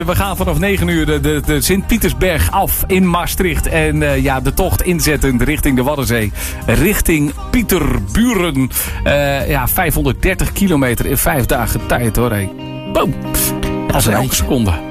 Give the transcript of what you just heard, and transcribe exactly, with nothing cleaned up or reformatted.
We gaan vanaf negen uur de, de, de Sint-Pietersberg af in Maastricht. En uh, ja, de tocht inzettend richting de Waddenzee. Richting Pieterburen. Uh, ja, vijfhonderddertig kilometer in vijf dagen tijd hoor. Hey. Boom. Dat is elke seconde.